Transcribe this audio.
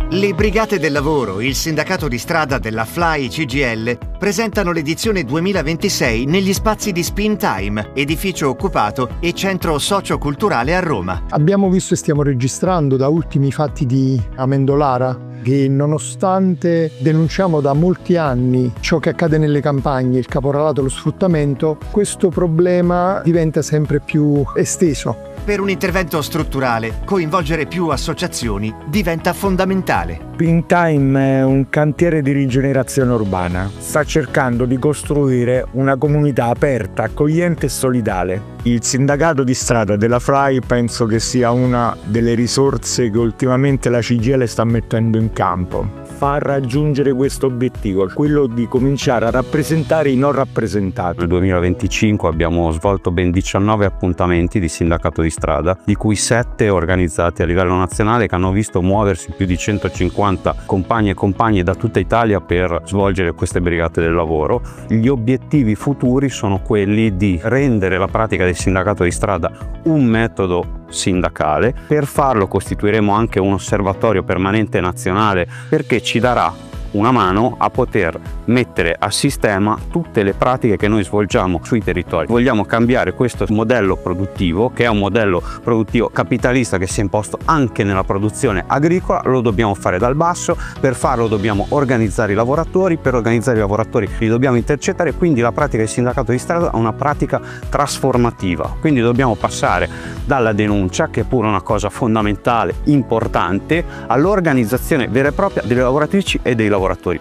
Le Brigate del Lavoro, il sindacato di strada della FLAI CGIL, presentano l'edizione 2026 negli spazi di Spin Time, edificio occupato e centro socioculturale a Roma. Abbiamo visto e stiamo registrando da ultimi i fatti di Amendolara che, nonostante denunciamo da molti anni ciò che accade nelle campagne, il caporalato e lo sfruttamento, questo problema diventa sempre più esteso. Per un intervento strutturale, coinvolgere più associazioni diventa fondamentale. Spin Time è un cantiere di rigenerazione urbana. Sta cercando di costruire una comunità aperta, accogliente e solidale. Il sindacato di strada della FLAI penso che sia una delle risorse che ultimamente la CGIL sta mettendo in campo. Far raggiungere questo obiettivo, quello di cominciare a rappresentare i non rappresentati. Nel 2025 abbiamo svolto ben 19 appuntamenti di sindacato di strada, di cui 7 organizzati a livello nazionale, che hanno visto muoversi più di 150 compagni e compagne da tutta Italia per svolgere queste brigate del lavoro. Gli obiettivi futuri sono quelli di rendere la pratica del sindacato di strada un metodo sindacale. Per farlo costituiremo anche un osservatorio permanente nazionale, perché ci darà una mano a poter mettere a sistema tutte le pratiche che noi svolgiamo sui territori. Vogliamo cambiare questo modello produttivo, che è un modello produttivo capitalista che si è imposto anche nella produzione agricola. Lo dobbiamo fare dal basso. Per farlo dobbiamo organizzare i lavoratori, per organizzare i lavoratori li dobbiamo intercettare, quindi la pratica del sindacato di strada è una pratica trasformativa. Quindi dobbiamo passare dalla denuncia, che è pure una cosa fondamentale, importante, all'organizzazione vera e propria delle lavoratrici e dei lavoratori.